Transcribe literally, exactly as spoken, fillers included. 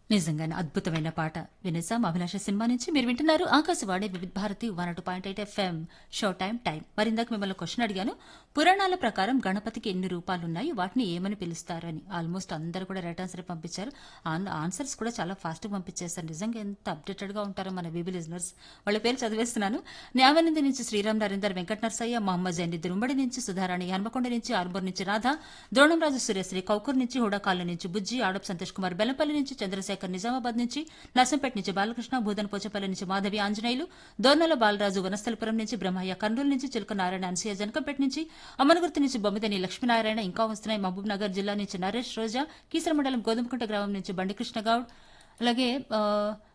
నిజంగానే అద్భుతమైన పాట వినేసాం. అభిలాష సినిమా నుంచి మీరు వింటున్నారు ఆకాశవాణి వివిధ Bharati one two point eight FM show time time. మరి ఇందాక మిమ్మల్ని క్వశ్చన్ అడిగాను. పురాణాల ప్రకారం గణపతికి ఎన్ని రూపాలున్నాయి, వాటిని ఏమని పిలుస్తారు అని. ఆల్మోస్ట్ అందరూ కూడా రైట్ ఆన్సర్ పంపించారు. ఆన్- ఆన్సర్స్ కూడా చాలా ఫాస్ట్ గా పంపించేశారు. నిజంగా ఎంత అప్డేటెడ్ గా ఉంటారో మన బీబీ లిజనర్స్. వాళ్ళ పేరు చదివేస్తున్నాను. న్యావనింది నుంచి శ్రీరామ్ నరేందర్, వెంకట నర్సయ్య, మహమ్మద్ జైనిద్, ఉమ్మడి నుంచి సుధారాణి, హన్మకొండ నుంచి ఆర్మూర్ నుంచి రాధ, ద్రోణంరాజు సూర్యశ్రీ, కౌకూర్ నుంచి హుడాకాల నుంచి బుజ్జి, ఆడప్ సంతోష్ కుమార్, బెల్లంపల్లి నుంచి చంద్రశేఖర్, నిజామాబాద్ నుంచి నర్సంపేట నుంచి బాలకృష్ణ, భూదన్ పోచపల్లి నుంచి మాధవి ఆంజనేయులు, దోర్నల బాలరాజు, వనస్థలపురం నుంచి బ్రహ్మయ్య, కర్నూలు నుంచి చిలుక నారాయణ, అన్సూయ, జనకంపేట నుంచి అమనగుర్తి నుంచి బొమ్మిదని లక్ష్మీనారాయణ, ఇంకా వస్తున్నాయి మహబూబ్ నగర్ జిల్లా నుంచి నరేష్ రోజా, కీసర మండలం గోధుమకుంట గ్రామం నుంచి బండి కృష్ణ గౌడ్, అలాగే ఆ,